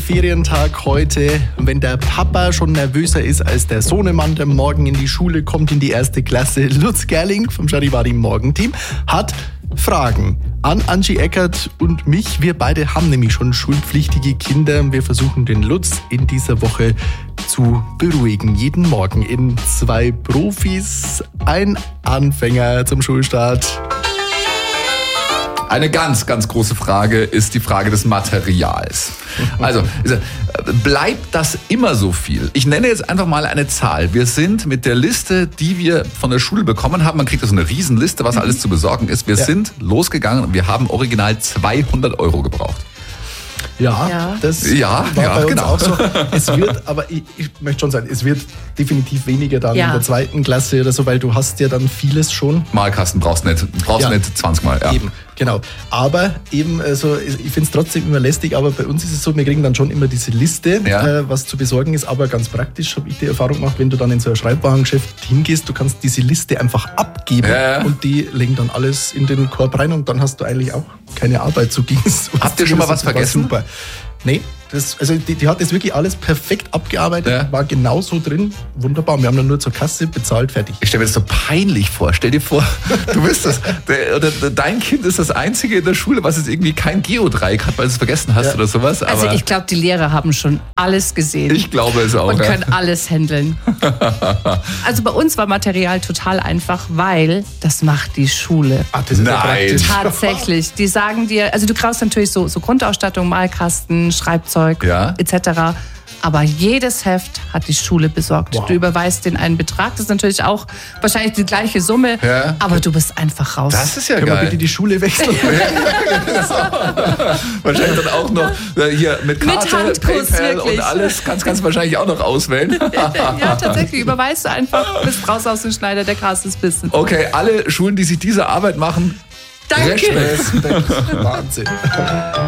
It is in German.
Ferientag heute. Wenn der Papa schon nervöser ist als der Sohnemann, der morgen in die Schule kommt, in die 1. Klasse, Lutz Gerling vom Charivari Morgenteam hat Fragen an Angie Eckert und mich. Wir beide haben nämlich schon schulpflichtige Kinder. Wir versuchen den Lutz in dieser Woche zu beruhigen. Jeden Morgen in 2 Profis, ein Anfänger zum Schulstart. Eine ganz, ganz große Frage ist die Frage des Materials. Also, bleibt das immer so viel? Ich nenne jetzt einfach mal eine Zahl. Wir sind mit der Liste, die wir von der Schule bekommen haben, man kriegt so eine Riesenliste, was alles zu besorgen ist. Wir sind losgegangen und wir haben original 200 € gebraucht. Das war bei uns auch so. Es wird, aber ich möchte schon sagen, es wird definitiv weniger dann in der 2. Klasse oder so, weil du hast ja dann vieles schon. Malkasten brauchst nicht 20 Mal. Ja. Eben, genau. Aber eben, also ich finde es trotzdem immer lästig, aber bei uns ist es so, wir kriegen dann schon immer diese Liste, was zu besorgen ist, aber ganz praktisch habe ich die Erfahrung gemacht, wenn du dann in so ein Schreibwarengeschäft hingehst, du kannst diese Liste einfach abgeben und die legen dann alles in den Korb rein und dann hast du eigentlich auch keine Arbeit zu gehen. Habt ihr schon mal was vergessen? Super. Nee, die hat das wirklich alles perfekt abgearbeitet, war genauso drin, wunderbar. Wir haben dann nur zur Kasse bezahlt, fertig. Ich stelle mir das so peinlich vor. Stell dir vor, du bist dein Kind ist das einzige in der Schule, was jetzt irgendwie kein Geodreieck hat, weil du es vergessen hast oder sowas. Also ich glaube, die Lehrer haben schon alles gesehen. Ich glaube es auch. Und können alles handeln. Also bei uns war Material total einfach, weil das macht die Schule. Ach, das ist Nein. Tatsächlich. Die sagen dir, also du brauchst natürlich so Grundausstattung, Malkasten, Schreibzeug, etc. Aber jedes Heft hat die Schule besorgt. Wow. Du überweist den einen Betrag, das ist natürlich auch wahrscheinlich die gleiche Summe, aber du bist einfach raus. Das ist ja Können geil. wir bitte die Schule wechseln? Wahrscheinlich dann auch noch hier mit Karte, Handkuss, PayPal wirklich. und alles. Kannst du wahrscheinlich auch noch auswählen. Ja, tatsächlich. Überweist du einfach, bist raus aus dem Schneider, der Gras ist bissen. Okay, alle Schulen, die sich diese Arbeit machen, Danke. Respekt. Wahnsinn.